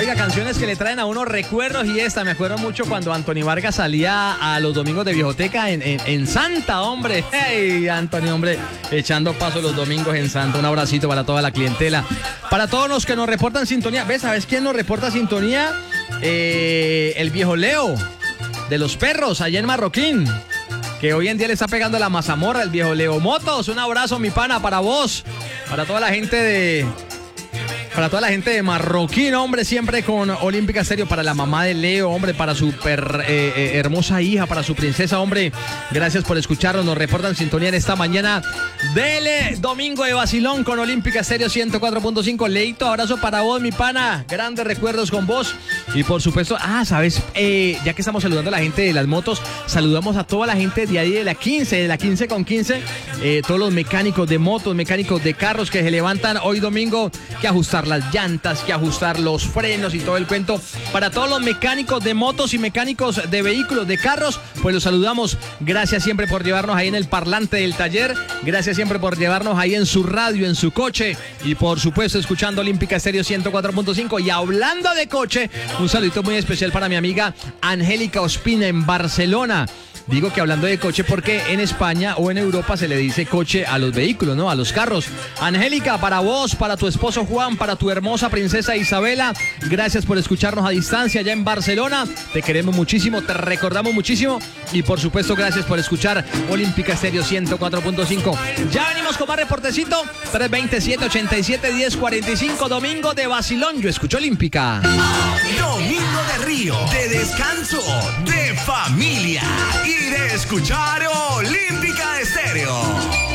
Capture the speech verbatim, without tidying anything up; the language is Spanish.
Oiga, canciones que le traen a uno recuerdos y esta, me acuerdo mucho cuando Anthony Vargas salía a los domingos de Viejoteca en, en, en Santa, hombre. Hey, Anthony, hombre, echando paso los domingos en Santa. Un abracito para toda la clientela. Para todos los que nos reportan sintonía. ¿Ves? ¿Sabes quién nos reporta sintonía? Eh, el viejo Leo, de los perros, allá en Marroquín, que hoy en día le está pegando la mazamorra, el viejo Leo Motos. Un abrazo, mi pana, para vos, para toda la gente de... Para toda la gente de Marroquín, hombre, siempre con Olímpica Estéreo, para la mamá de Leo, hombre, para su per, eh, eh, hermosa hija, para su princesa, hombre. Gracias por escucharnos, nos reportan sintonía en esta mañana del domingo de vacilón con Olímpica Estéreo ciento cuatro punto cinco. Leito, abrazo para vos, mi pana, grandes recuerdos con vos. Y por supuesto, ah, sabes, eh, ya que estamos saludando a la gente de las motos, saludamos a toda la gente de ahí de la quince, de la quince con quince, eh, todos los mecánicos de motos, mecánicos de carros que se levantan hoy domingo, que ajustar las llantas, que ajustar los frenos y todo el cuento. Para todos los mecánicos de motos y mecánicos de vehículos, de carros, pues los saludamos. Gracias siempre por llevarnos ahí en el parlante del taller. Gracias siempre por llevarnos ahí en su radio, en su coche. Y por supuesto escuchando Olímpica Estéreo ciento cuatro punto cinco. Y hablando de coche, un saludito muy especial para mi amiga Angélica Ospina en Barcelona. Digo que hablando de coche porque en España o en Europa se le dice coche a los vehículos, ¿no? A los carros. Angélica, para vos, para tu esposo Juan, para tu hermosa princesa Isabela, gracias por escucharnos a distancia allá en Barcelona. Te queremos muchísimo, te recordamos muchísimo y por supuesto gracias por escuchar Olímpica Estéreo ciento cuatro punto cinco. Ya venimos con más reportecito. tres veintisiete, ochenta y siete, diez cuarenta y cinco, domingo de vacilón. Yo escucho Olímpica. Domingo de río, de descanso, de familia y de escuchar Olímpica Estéreo.